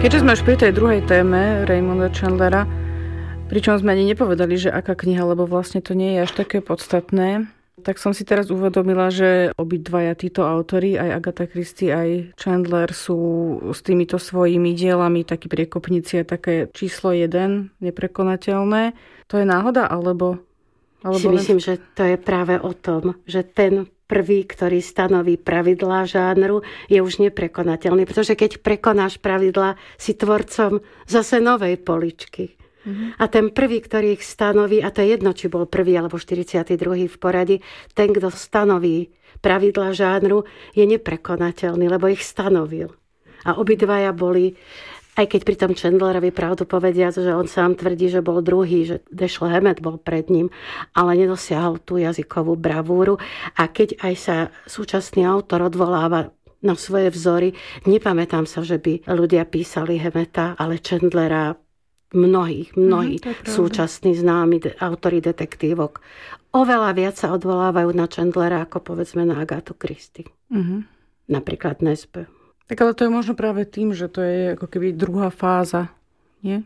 Keďže sme už pri tej druhej téme Raymonda Chandlera, pričom sme ani nepovedali, že aká kniha, lebo vlastne to nie je až také podstatné, tak som si teraz uvedomila, že obidvaja títo autori, aj Agatha Christie, aj Chandler, sú s týmito svojimi dielami takí priekopníci a také číslo 1, neprekonateľné. To je náhoda, alebo myslím, že to je práve o tom, že ten prvý, ktorý stanoví pravidlá žánru, je už neprekonateľný. Pretože keď prekonáš pravidlá, si tvorcom zase novej poličky. A ten prvý, ktorý ich stanoví, a to je jedno, či bol prvý alebo 42. v poradí, ten, kto stanoví pravidlá žánru, je neprekonateľný, lebo ich stanovil. A obidvaja boli, aj keď pri tom Chandlerovi pravdu povediac, že on sám tvrdí, že bol druhý, že Dashiell Hammett bol pred ním, ale nedosiahol tú jazykovú bravúru. A keď aj sa súčasný autor odvoláva na svoje vzory, nepamätám sa, že by ľudia písali Hammetta, ale Chandlera mnohí súčasní známi autori detektívok oveľa viac sa odvolávajú na Chandlera ako povedzme na Agathu Christie. Napríklad Nesbø. Tak ale to je možno práve tým, že to je ako keby druhá fáza, nie?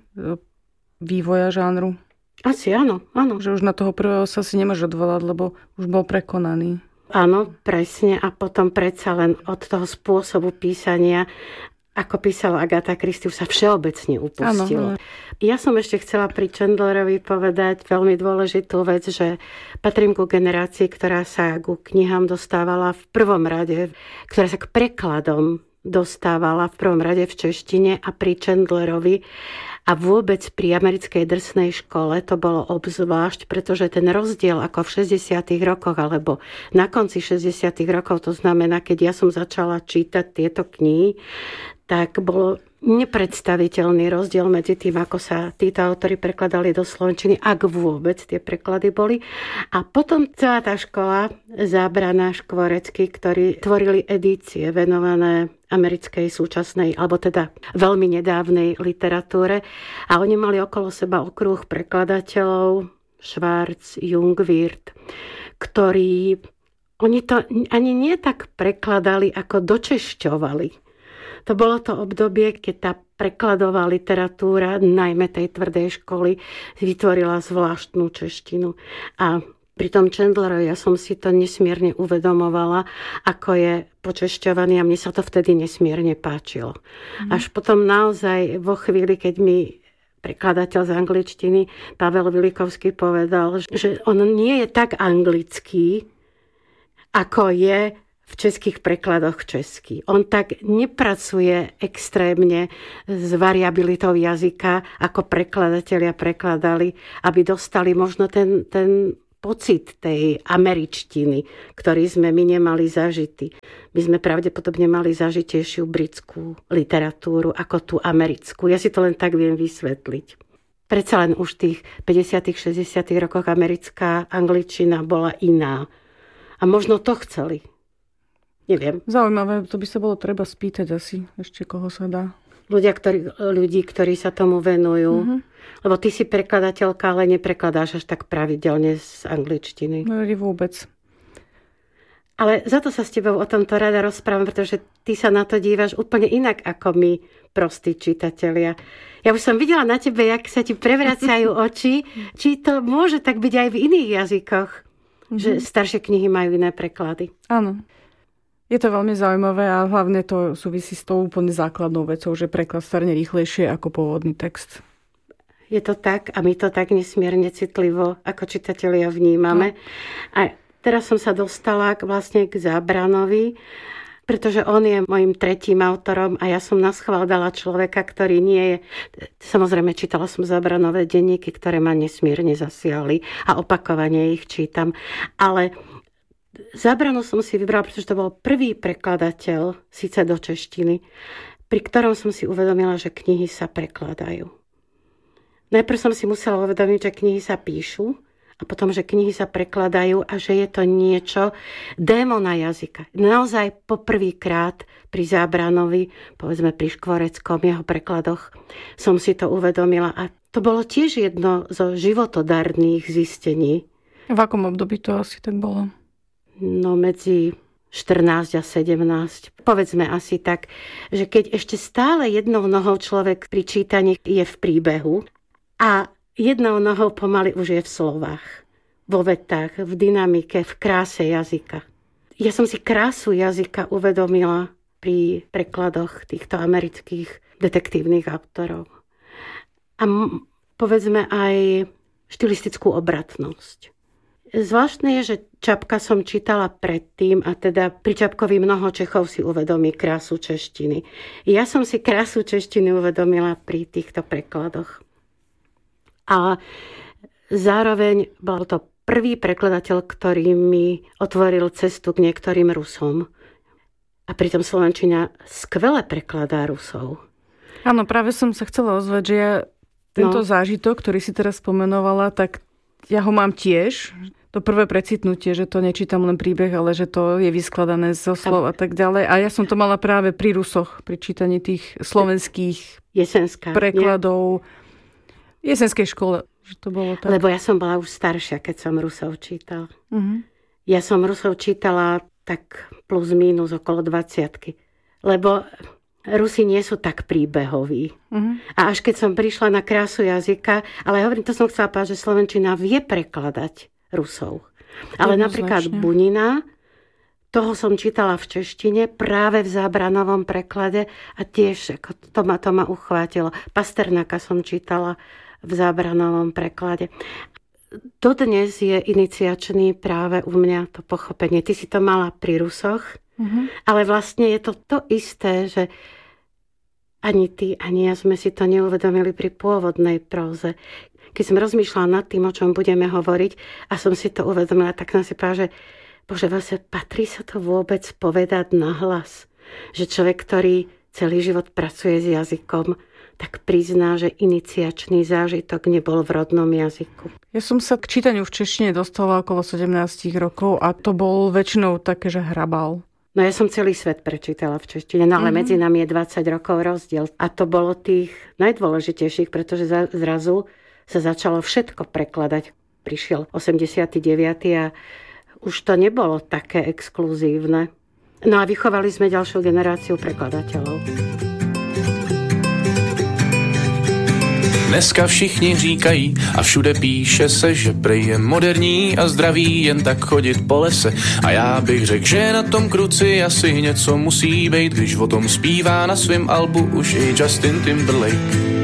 Vývoja žánru. Asi áno. Že už na toho prvého sa si nemôže odvolať, lebo už bol prekonaný. Áno, presne. A potom predsa len od toho spôsobu písania, ako písala Agatha Christie, sa všeobecne upustilo. Áno. Ja som ešte chcela pri Chandlerovi povedať veľmi dôležitú vec, že patrím ku generácii, ktorá sa ku knihám dostávala v prvom rade, ktorá sa k prekladom dostávala v prvom rade v češtine a pri Chandlerovi a vôbec pri americkej drsnej škole to bolo obzvlášť, pretože ten rozdiel ako v 60. rokoch alebo na konci 60. rokov, to znamená, keď ja som začala čítať tieto knihy, tak bolo nepredstaviteľný rozdiel medzi tým, ako sa títo autori prekladali do slovenčiny, ak vôbec tie preklady boli. A potom celá tá škola, Zábrana, Škvorecký, ktorí tvorili edície venované americkej súčasnej, alebo teda veľmi nedávnej literatúre. A oni mali okolo seba okruh prekladateľov, Schwarz, Jungwirth, ktorí oni to ani nie tak prekladali, ako dočešťovali. To bolo to obdobie, keď tá prekladová literatúra, najmä tej tvrdej školy, vytvorila zvláštnu češtinu. A pri tom Chandlerovi ja som si to nesmierne uvedomovala, ako je počešťovaný a mne sa to vtedy nesmierne páčilo. Až potom naozaj vo chvíli, keď mi prekladateľ z angličtiny Pavel Vilikovský povedal, že on nie je tak anglický, ako je v českých prekladoch český. On tak nepracuje extrémne s variabilitou jazyka, ako prekladatelia prekladali, aby dostali možno ten pocit tej američtiny, ktorý sme my nemali zažitý. My sme pravdepodobne mali zažitejšiu britskú literatúru ako tú americkú. Ja si to len tak viem vysvetliť. Predsa len už v tých 50. 60. rokoch americká angličtina bola iná. A možno to chceli. Neviem. Zaujímavé, to by sa bolo treba spýtať asi, ešte koho sa dá. Ľudí, ktorí sa tomu venujú. Lebo ty si prekladateľka, ale neprekladáš až tak pravidelne z angličtiny. No vôbec. Ale za to sa s tebou o tomto rada rozprávam, pretože ty sa na to dívaš úplne inak ako my, prostí čitatelia. Ja už som videla na tebe, jak sa ti prevracajú oči, či to môže tak byť aj v iných jazykoch, že staršie knihy majú iné preklady. Áno. Je to veľmi zaujímavé a hlavne to súvisí s tou úplne základnou vecou, že preklad starne rýchlejšie ako pôvodný text. Je to tak a my to tak nesmierne citlivo ako čitatelia vnímame. A teraz som sa dostala vlastne k Zábranovi, pretože on je mojím tretím autorom a ja som naschvál dala človeka, ktorý nie je... Samozrejme, čítala som Zábranové denníky, ktoré ma nesmierne zasiahli a opakovane ich čítam. Ale Zábranu som si vybrala, pretože to bol prvý prekladateľ, síce do češtiny, pri ktorom som si uvedomila, že knihy sa prekladajú. Najprv som si musela uvedomiť, že knihy sa píšu a potom, že knihy sa prekladajú a že je to niečo démona jazyka. Naozaj poprvýkrát pri Zábranovi, povedzme pri Škvoreckom, jeho prekladoch, som si to uvedomila a to bolo tiež jedno zo životodarných zistení. V akom období to asi tak bolo? No medzi 14 a 17. Povedzme asi tak, že keď ešte stále jednou nohou človek pri čítaní je v príbehu a jednou nohou pomaly už je v slovách, vo vetách, v dynamike, v kráse jazyka. Ja som si krásu jazyka uvedomila pri prekladoch týchto amerických detektívnych autorov. A povedzme aj štilistickú obratnosť. Zvláštne je, že Čapka som čítala predtým a teda pri Čapkovi mnoho Čechov si uvedomí krásu češtiny. Ja som si krásu češtiny uvedomila pri týchto prekladoch. A zároveň bol to prvý prekladateľ, ktorý mi otvoril cestu k niektorým Rusom. A pritom slovenčina skvele prekladá Rusov. Áno, práve som sa chcela ozvať, že ja tento zážitok, ktorý si teraz spomenovala, tak ja ho mám tiež. To prvé precitnutie, že to nečítam len príbeh, ale že to je vyskladané zo slov a tak ďalej. A ja som to mala práve pri Rusoch, pri čítaní tých slovenských prekladov. Jesenskej škole, že to bolo tak. Lebo ja som bola už staršia, keď som Rusov čítala. Ja som Rusov čítala tak plus mínus okolo 20-ky. Lebo Rusi nie sú tak príbehoví. A až keď som prišla na krásu jazyka, ale hovorím, to som chcela povedať, že slovenčina vie prekladať Rusov. Ale napríklad Bunina, toho som čítala v češtine práve v Zábranovom preklade a tiež to ma uchvátilo. Pasternáka som čítala v Zábranovom preklade. Dodnes je iniciačný práve u mňa to pochopenie. Ty si to mala pri Rusoch, ale vlastne je to isté, že ani ty, ani ja sme si to neuvedomili pri pôvodnej próze. Keď som rozmýšľala nad tým, o čom budeme hovoriť a som si to uvedomila, tak som si povedala, že bože, vlastne patrí sa to vôbec povedať nahlas. Že človek, ktorý celý život pracuje s jazykom, tak prizná, že iniciačný zážitok nebol v rodnom jazyku. Ja som sa k čítaniu v češtine dostala okolo 17 rokov a to bol väčšinou také, že hrabal. No ja som celý svet prečítala v češtine, no ale medzi nami je 20 rokov rozdiel. A to bolo tých najdôležitejších, pretože zrazu sa začalo všetko prekladať. Prišiel 89. a už to nebolo také exkluzívne. No a vychovali sme ďalšiu generáciu prekladateľov. Dneska všichni říkají a všude píše se, že prej je moderní a zdravý jen tak chodit po lese. A já bych řekl, že na tom kruci asi něco musí být, když o tom zpívá na svém albu už i Justin Timberlake.